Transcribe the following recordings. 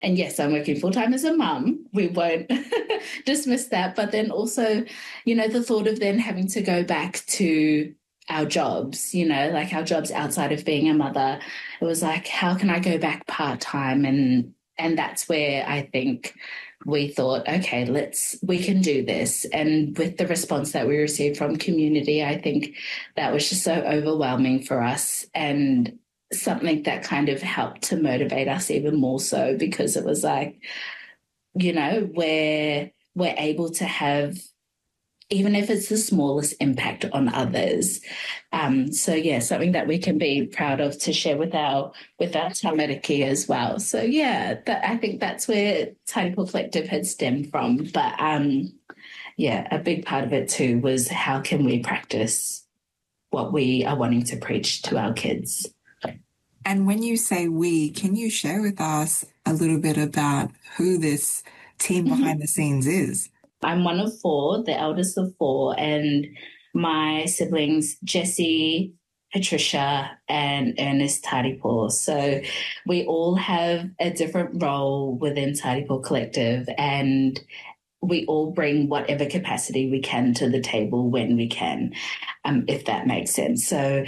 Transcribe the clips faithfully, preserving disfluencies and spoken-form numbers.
and yes, I'm working full time as a mum. We won't dismiss that. But then also, you know, the thought of then having to go back to our jobs, you know, like our jobs outside of being a mother, it was like, how can I go back part time? And and that's where I think we thought, okay, let's we can do this. And with the response that we received from community, I think that was just so overwhelming for us, and something that kind of helped to motivate us even more so, because it was like, you know, we're we're able to have, even if it's the smallest impact on others. Um, so yeah, something that we can be proud of to share with our with our tamariki as well. So yeah, that, I think that's where Tidy Pool Collective had stemmed from. But um, yeah, a big part of it too was how can we practice what we are wanting to preach to our kids. And when you say we, can you share with us a little bit about who this team behind the scenes is? I'm one of four, the eldest of four, and my siblings, Jessie, Patricia, and Ernest Tidy Pool. So we all have a different role within Tidy Pool Collective, and we all bring whatever capacity we can to the table when we can, um, if that makes sense. So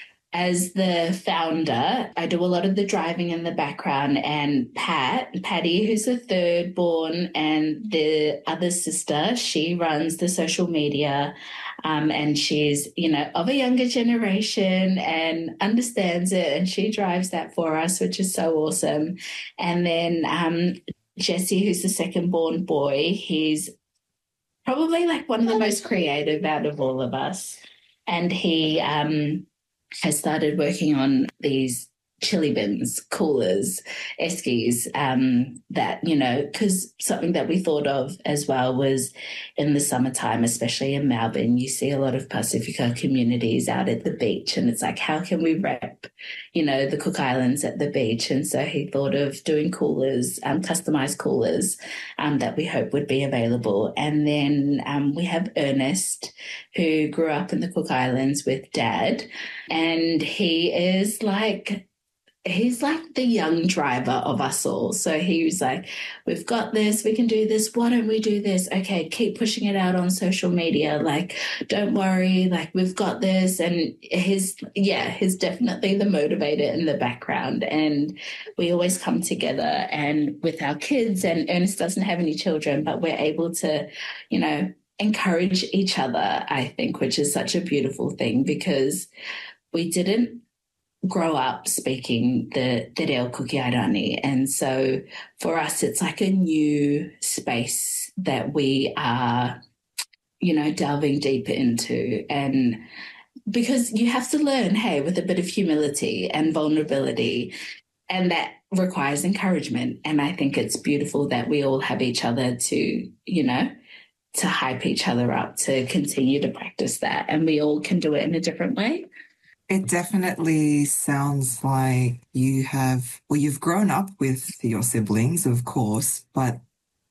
as the founder, I do a lot of the driving in the background, and Pat, Patty, who's the third born, and the other sister, she runs the social media, um, and she's, you know, of a younger generation and understands it, and she drives that for us, which is so awesome. And then um, Jesse, who's the second born boy, he's probably like one of the most creative out of all of us. And he um, has started working on these chili bins, coolers, eskies, um, that, you know, because something that we thought of as well was in the summertime, especially in Melbourne, you see a lot of Pacifica communities out at the beach, and it's like, how can we rep, you know, the Cook Islands at the beach? And so he thought of doing coolers, um, customized coolers, um, that we hope would be available. And then um, we have Ernest, who grew up in the Cook Islands with Dad, and he is like, he's like the young driver of us all. So he was like, we've got this, we can do this. Why don't we do this? Okay, keep pushing it out on social media. Like, don't worry, like, we've got this. And he's, yeah, he's definitely the motivator in the background. And we always come together and with our kids, and Ernest doesn't have any children, but we're able to, you know, encourage each other, I think, which is such a beautiful thing, because we didn't grow up speaking the Te Reo Kukiairani. And so for us, it's like a new space that we are, you know, delving deeper into. And because you have to learn, hey, with a bit of humility and vulnerability, and that requires encouragement. And I think it's beautiful that we all have each other to, you know, to hype each other up, to continue to practice that. And we all can do it in a different way. It definitely sounds like you have, well, you've grown up with your siblings, of course, but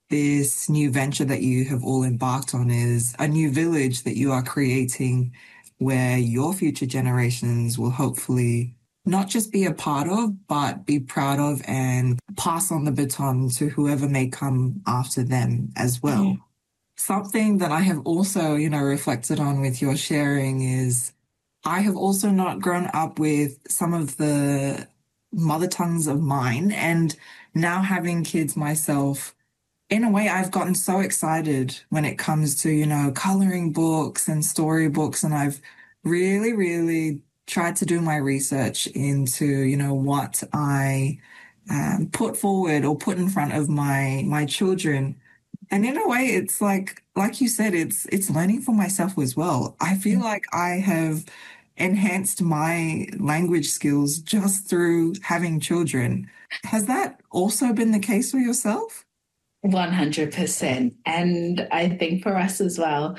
this new venture that you have all embarked on is a new village that you are creating, where your future generations will hopefully not just be a part of, but be proud of and pass on the baton to whoever may come after them as well. Mm. Something that I have also, you know, reflected on with your sharing is I have also not grown up with some of the mother tongues of mine, and now having kids myself, in a way, I've gotten so excited when it comes to, you know, coloring books and storybooks, and I've really, really tried to do my research into, you know, what I um, put forward or put in front of my my children. And in a way, it's like, like you said, it's it's learning for myself as well. I feel like I have enhanced my language skills just through having children. Has that also been the case for yourself? one hundred percent. And I think for us as well,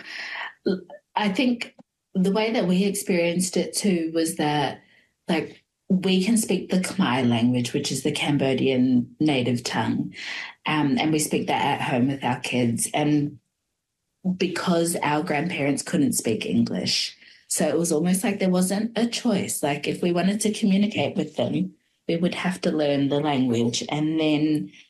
I think the way that we experienced it too was that, like, we can speak the Khmer language, which is the Cambodian native tongue, um, and we speak that at home with our kids. And because our grandparents couldn't speak English, so it was almost like there wasn't a choice. Like, if we wanted to communicate with them, we would have to learn the language. And then